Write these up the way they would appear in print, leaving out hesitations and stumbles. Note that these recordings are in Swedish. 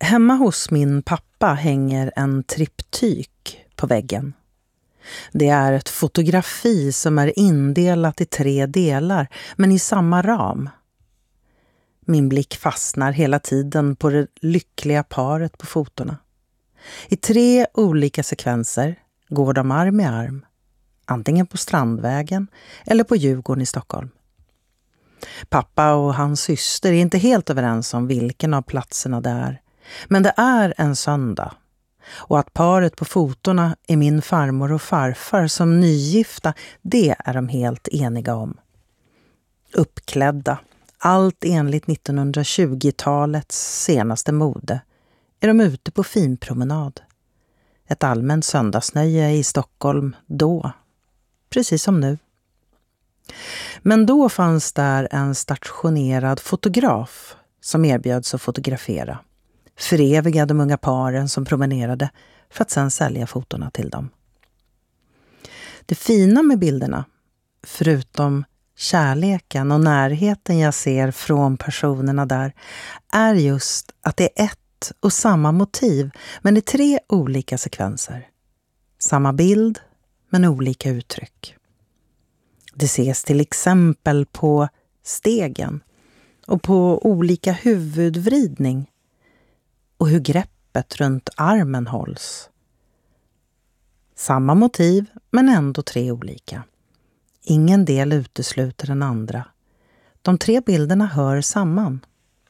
Hemma hos min pappa hänger en triptyk på väggen. Det är ett fotografi som är indelat i 3 delar, men i samma ram. Min blick fastnar hela tiden på det lyckliga paret på fotorna. I 3 olika sekvenser går de arm i arm, antingen på Strandvägen eller på Djurgården i Stockholm. Pappa och hans syster är inte helt överens om vilken av platserna det är, men det är en söndag. Och att paret på fotorna är min farmor och farfar som nygifta, det är de helt eniga om. Uppklädda, allt enligt 1920-talets senaste mode, är de ute på finpromenad. Ett allmänt söndagsnöje i Stockholm då, precis som nu. Men då fanns där en stationerad fotograf som erbjöds att fotografera. Föreviga de unga paren som promenerade för att sedan sälja fotorna till dem. Det fina med bilderna, förutom kärleken och närheten jag ser från personerna där, är just att det är ett och samma motiv, men i 3 olika sekvenser. Samma bild, men olika uttryck. Det ses till exempel på stegen och på olika huvudvridning och hur greppet runt armen hålls. Samma motiv, men ändå 3 olika. Ingen del utesluter den andra. De 3 bilderna hör samman.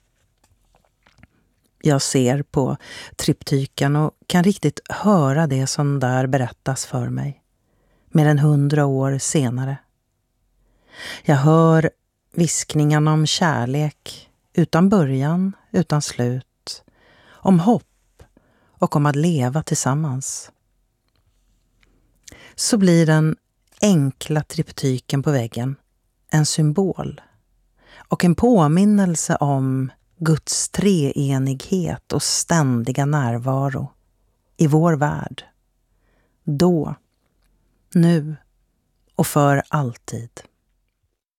Jag ser på triptyken och kan riktigt höra det som där berättas för mig. Mer än 100 år senare. Jag hör viskningarna om kärlek, utan början, utan slut. Om hopp och om att leva tillsammans. Så blir den enkla triptyken på väggen en symbol och en påminnelse om Guds treenighet och ständiga närvaro i vår värld. Då, nu och för alltid.